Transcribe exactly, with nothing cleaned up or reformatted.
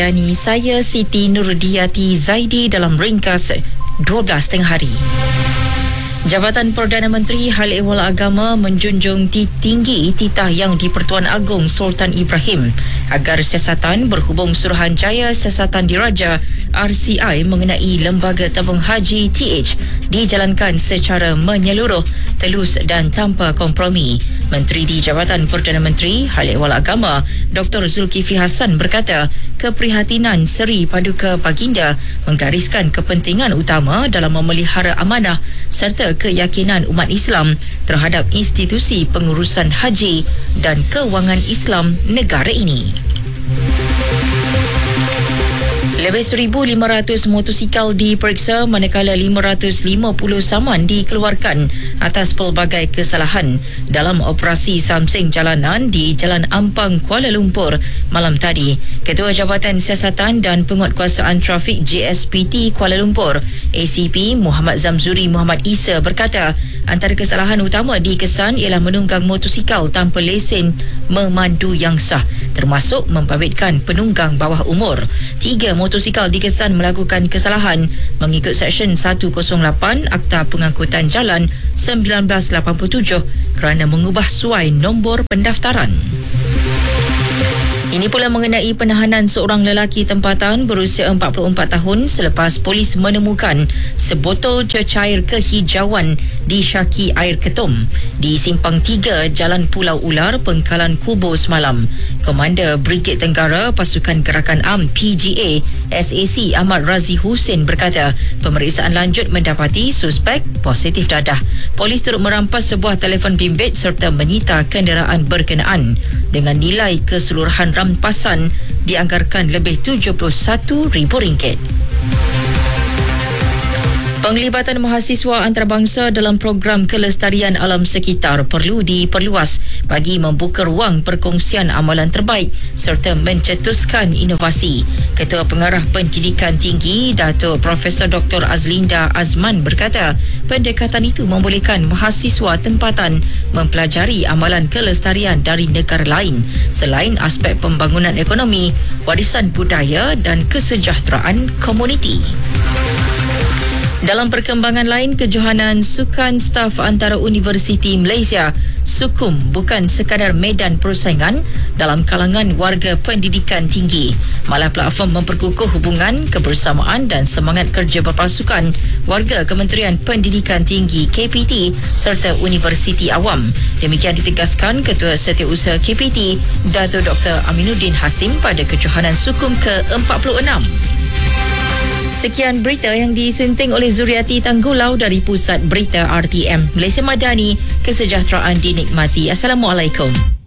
Yani saya Siti Nurdiati Zaidi dalam ringkas dua belas tengah hari. Jabatan Perdana Menteri Hal Ehwal Agama menjunjung tinggi titah Yang di-Pertuan Agong Sultan Ibrahim agar siasatan berhubung Suruhanjaya Siasatan Diraja R C I mengenai Lembaga Tabung Haji T H dijalankan secara menyeluruh, telus dan tanpa kompromi. Menteri di Jabatan Perdana Menteri Hal Ehwal Agama Doktor Zulkifli Hassan berkata, keprihatinan Seri Paduka Baginda menggariskan kepentingan utama dalam memelihara amanah serta keyakinan umat Islam terhadap institusi pengurusan haji dan kewangan Islam negara ini. Lebih seribu lima ratus motosikal diperiksa manakala lima ratus lima puluh saman dikeluarkan atas pelbagai kesalahan dalam operasi samsing jalanan di Jalan Ampang, Kuala Lumpur malam tadi. Ketua Jabatan Siasatan dan Penguatkuasaan Trafik J S P T Kuala Lumpur, A C P Muhammad Zamzuri Muhammad Isa berkata, antara kesalahan utama dikesan ialah menunggang motosikal tanpa lesen memandu yang sah, termasuk membabitkan penunggang bawah umur. Tiga motosikal dikesan melakukan kesalahan mengikut Seksyen seratus lapan Akta Pengangkutan Jalan seribu sembilan ratus lapan puluh tujuh kerana mengubah suai nombor pendaftaran. Ini pula mengenai penahanan seorang lelaki tempatan berusia empat puluh empat tahun selepas polis menemukan sebotol cecair kehijauan di syaki air ketum di Simpang tiga Jalan Pulau Ular, Pengkalan Kubu semalam. Komander Brigade Tenggara Pasukan Gerakan A M P G A S A C Ahmad Razi Hussein berkata, pemeriksaan lanjut mendapati suspek positif dadah. Polis turut merampas sebuah telefon bimbit serta menyita kenderaan berkenaan dengan nilai keseluruhan rampasan dianggarkan lebih tujuh puluh satu ribu ringgit. Penglibatan mahasiswa antarabangsa dalam program kelestarian alam sekitar perlu diperluas bagi membuka ruang perkongsian amalan terbaik serta mencetuskan inovasi. Ketua Pengarah Pendidikan Tinggi Datuk Profesor Doktor Azlinda Azman berkata, pendekatan itu membolehkan mahasiswa tempatan mempelajari amalan kelestarian dari negara lain selain aspek pembangunan ekonomi, warisan budaya dan kesejahteraan komuniti. Dalam perkembangan lain, kejohanan Sukan Staf Antara Universiti Malaysia SUKUM bukan sekadar medan persaingan dalam kalangan warga pendidikan tinggi, malah platform memperkukuh hubungan, kebersamaan dan semangat kerja berpasukan warga Kementerian Pendidikan Tinggi K P T serta Universiti Awam. Demikian ditegaskan Ketua Setiausaha K P T Datuk Doktor Aminuddin Hasim pada kejohanan SUKUM ke empat puluh enam. Sekian berita yang disunting oleh Zuriati Tanggulau dari Pusat Berita R T M Malaysia Madani. Kesejahteraan dinikmati. Assalamualaikum.